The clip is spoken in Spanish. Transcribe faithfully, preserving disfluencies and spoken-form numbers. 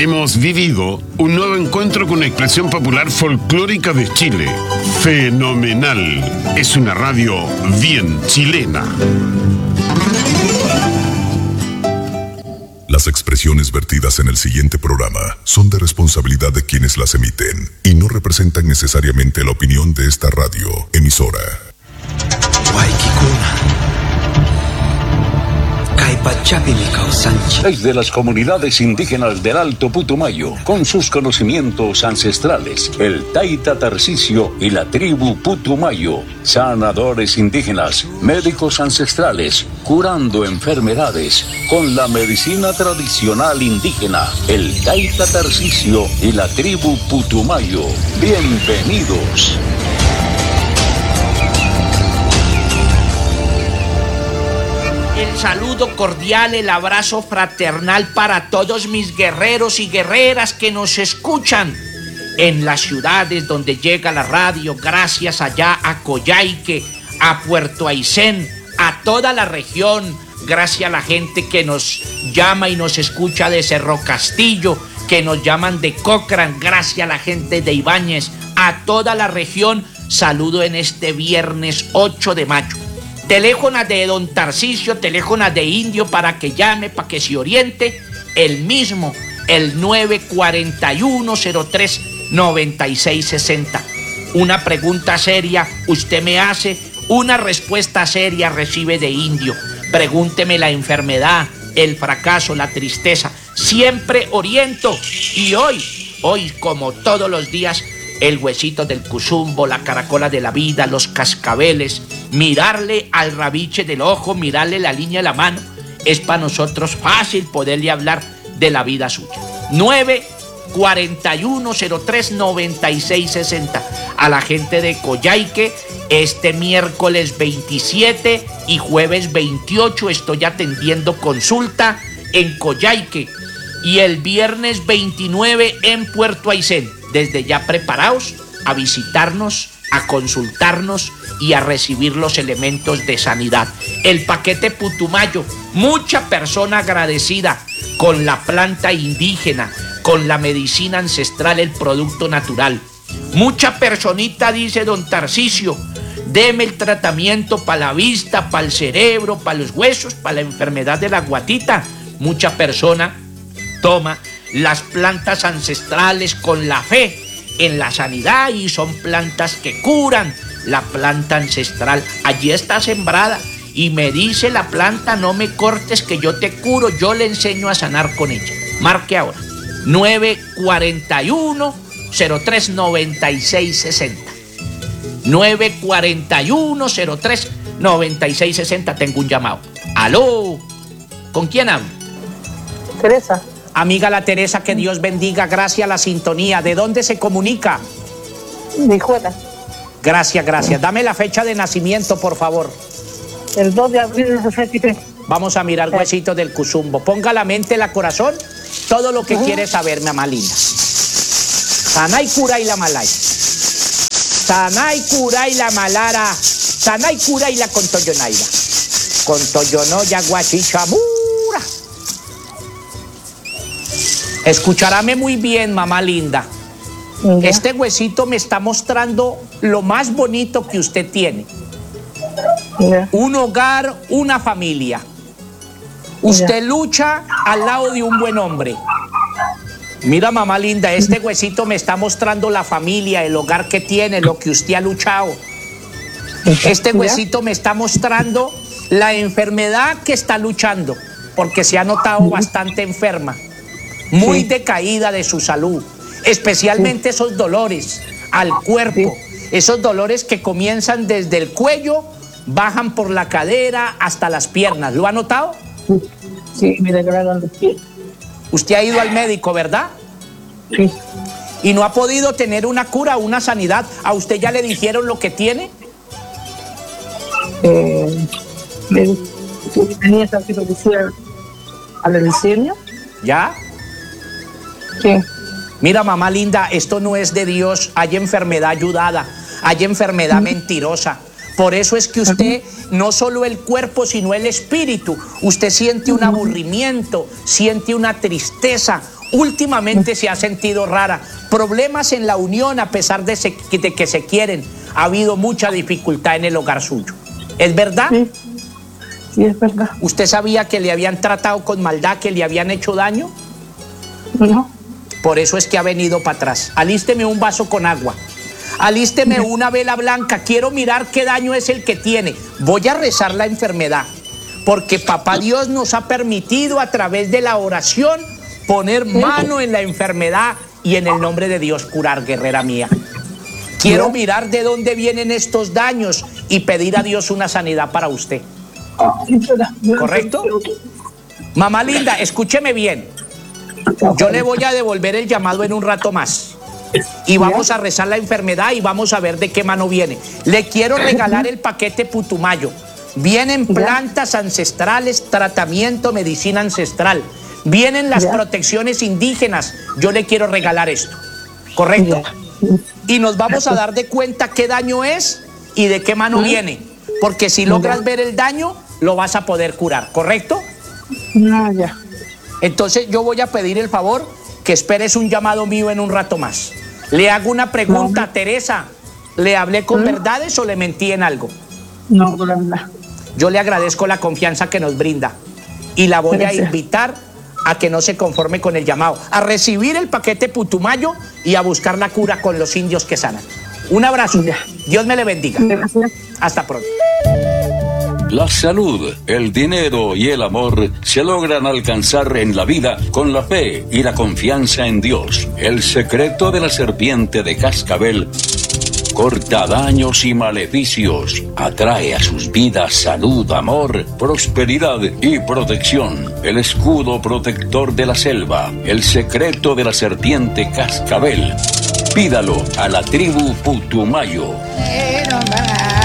Hemos vivido un nuevo encuentro con una expresión popular folclórica de Chile. Fenomenal. Es una radio bien chilena. Las expresiones vertidas en el siguiente programa son de responsabilidad de quienes las emiten y no representan necesariamente la opinión de esta radio emisora. Desde las comunidades indígenas del Alto Putumayo, con sus conocimientos ancestrales, el Taita Tarcisio y la tribu Putumayo, sanadores indígenas, médicos ancestrales, curando enfermedades con la medicina tradicional indígena, el Taita Tarcisio y la tribu Putumayo. Bienvenidos. El saludo cordial, el abrazo fraternal para todos mis guerreros y guerreras que nos escuchan en las ciudades donde llega la radio, gracias allá a Coyhaique, a Puerto Aysén, a toda la región, gracias a la gente que nos llama y nos escucha de Cerro Castillo, que nos llaman de Cochrane, gracias a la gente de Ibáñez, a toda la región, saludo en este viernes ocho de mayo. Teléfono de don Tarcisio, teléfono de Indio para que llame, para que se oriente, el mismo, el nueve cuatro uno, cero tres, nueve seis seis cero. Una pregunta seria usted me hace, una respuesta seria recibe de Indio. Pregúnteme la enfermedad, el fracaso, la tristeza, siempre oriento. Y hoy, hoy como todos los días, el huesito del cuzumbo, la caracola de la vida, los cascabeles, mirarle al rabiche del ojo, mirarle la línea de la mano, es para nosotros fácil poderle hablar de la vida suya. nueve cuatro uno, cero tres, nueve seis seis cero. A la gente de Coyhaique, este miércoles veintisiete y jueves veintiocho estoy atendiendo consulta en Coyhaique y el viernes veintinueve en Puerto Aysén. Desde ya preparaos a visitarnos, a consultarnos y a recibir los elementos de sanidad. El paquete Putumayo, mucha persona agradecida con la planta indígena, con la medicina ancestral, el producto natural. Mucha personita dice don Tarcisio, deme el tratamiento para la vista, para el cerebro, para los huesos, para la enfermedad de la guatita. Mucha persona toma las plantas ancestrales con la fe en la sanidad y son plantas que curan. La planta ancestral allí está sembrada y me dice la planta, no me cortes que yo te curo, yo le enseño a sanar con ella. Marque ahora nueve cuatro uno, cero tres, nueve seis seis cero. nueve cuatro uno, cero tres, nueve seis seis cero. Tengo un llamado. Aló, ¿con quién hablo? Teresa. Amiga la Teresa, que Dios bendiga, gracias a la sintonía. ¿De dónde se comunica? De Hijuela. Gracias, gracias. Dame la fecha de nacimiento, por favor. El dos de abril del sesenta y tres. Vamos a mirar huesito del cuzumbo. Ponga la mente, la corazón, todo lo que uh-huh. quiere saber, mamá linda. Sanay cura y la malay. Sanay cura y la malara. Sanay cura y la contoyonaira. Contoyonoya guachichamura. Escucharáme muy bien, mamá linda. ¿Ya? Este huesito me está mostrando lo más bonito que usted tiene. ¿Ya? Un hogar, una familia. Usted ¿Ya? lucha al lado de un buen hombre. Mira, mamá linda, este huesito me está mostrando la familia, el hogar que tiene, lo que usted ha luchado. Este huesito me está mostrando la enfermedad que está luchando, porque se ha notado bastante enferma. Muy sí. decaída de su salud, especialmente sí. esos dolores al cuerpo, sí. esos dolores que comienzan desde el cuello, bajan por la cadera hasta las piernas. ¿Lo ha notado? Sí, sí, me duelen los pies. Usted ha ido al médico, ¿verdad? Sí. ¿Y no ha podido tener una cura, una sanidad? ¿A usted ya le dijeron lo que tiene? Eh, me, tenía esa cirugía a la leucemia. ¿Ya? Sí. Mira, mamá linda, esto no es de Dios. Hay enfermedad ayudada, hay enfermedad ¿Mm? mentirosa. Por eso es que usted, no solo el cuerpo, sino el espíritu, usted siente un aburrimiento, siente una tristeza, últimamente se ha sentido rara. Problemas en la unión a pesar de, se, de que se quieren. Ha habido mucha dificultad en el hogar suyo. ¿Es verdad? Sí, sí, es verdad. ¿Usted sabía que le habían tratado con maldad, que le habían hecho daño? No. Por eso es que ha venido para atrás. Alísteme un vaso con agua. Alísteme una vela blanca. Quiero mirar qué daño es el que tiene. Voy a rezar la enfermedad. Porque Papá Dios nos ha permitido a través de la oración poner mano en la enfermedad y en el nombre de Dios curar, guerrera mía. Quiero mirar de dónde vienen estos daños y pedir a Dios una sanidad para usted. ¿Correcto? Mamá linda, escúcheme bien. Yo le voy a devolver el llamado en un rato más. Y vamos a rezar la enfermedad y vamos a ver de qué mano viene. Le quiero regalar el paquete Putumayo. Vienen plantas ancestrales, tratamiento, medicina ancestral. Vienen las protecciones indígenas. Yo le quiero regalar esto. ¿Correcto? Y nos vamos a dar de cuenta qué daño es y de qué mano viene. Porque si logras ver el daño, lo vas a poder curar. ¿Correcto? No, ya. Entonces yo voy a pedir el favor que esperes un llamado mío en un rato más. Le hago una pregunta, no. Teresa. ¿Le hablé con ¿Mm? verdades o le mentí en algo? No, la verdad. Yo le agradezco la confianza que nos brinda y la voy Gracias. a invitar a que no se conforme con el llamado, a recibir el paquete Putumayo y a buscar la cura con los indios que sanan. Un abrazo. Ya. Dios me le bendiga. Gracias. Hasta pronto. La salud, el dinero y el amor se logran alcanzar en la vida con la fe y la confianza en Dios. El secreto de la serpiente de cascabel corta daños y maleficios, atrae a sus vidas salud, amor, prosperidad y protección. El escudo protector de la selva, el secreto de la serpiente cascabel. Pídalo a la tribu Putumayo.